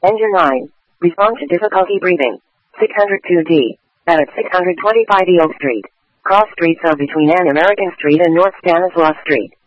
Engine 9. Respond to difficulty breathing. 602D. At 625 Oak Street. Cross streets are between An American Street and North Stanislaus Street.